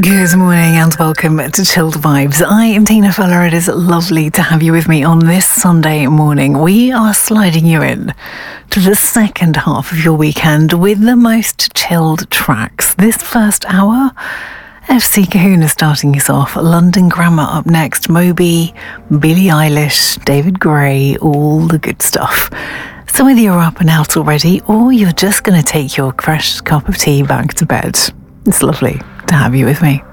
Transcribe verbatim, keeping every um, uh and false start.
Good morning and welcome to Chilled Vibes. I am Tina Fuller. It is lovely to have you with me on this Sunday morning. We are sliding you in to the second half of your weekend with the most chilled tracks. This first hour, F C Kahuna starting us off, London Grammar up next, Moby, Billie Eilish, David Gray, all the good stuff. So whether you're up and out already or you're just going to take your fresh cup of tea back to bed, it's lovely to have you with me.